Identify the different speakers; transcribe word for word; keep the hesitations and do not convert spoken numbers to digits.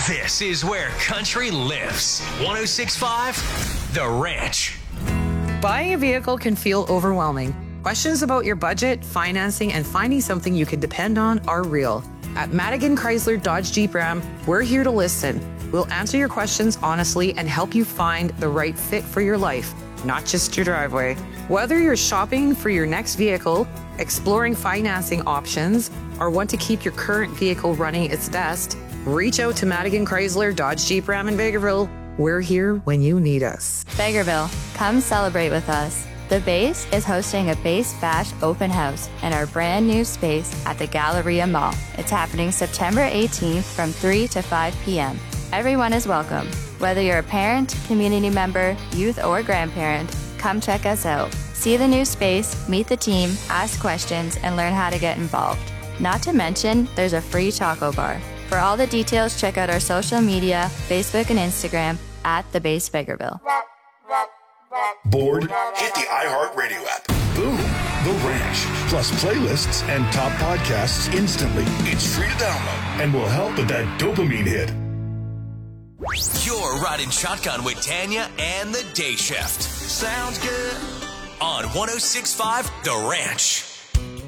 Speaker 1: This is where country lives. one oh six point five The Ranch.
Speaker 2: Buying a vehicle can feel overwhelming. Questions about your budget, financing, and finding something you can depend on are real. At Madigan Chrysler Dodge Jeep Ram, we're here to listen. We'll answer your questions honestly and help you find the right fit for your life, not just your driveway. Whether you're shopping for your next vehicle, exploring financing options, or want to keep your current vehicle running its best, reach out to Madigan Chrysler Dodge Jeep Ram in Vegreville. We're here when you need us.
Speaker 3: Vegreville, come celebrate with us. The Base is hosting a Base Bash open house in our brand new space at the Galleria Mall. It's happening September eighteenth from three to five p.m. Everyone is welcome. Whether you're a parent, community member, youth, or grandparent, come check us out. See the new space, meet the team, ask questions, and learn how to get involved. Not to mention, there's a free taco bar. For all the details, check out our social media, Facebook and Instagram, at The Base Vegreville.
Speaker 4: Bored? Hit the iHeartRadio app. Boom. The Ranch. Plus playlists and top podcasts instantly. It's free to download and will help with that dopamine hit.
Speaker 1: You're riding shotgun with Tanya and the Day Shift. Sounds good. On one oh six point five The Ranch.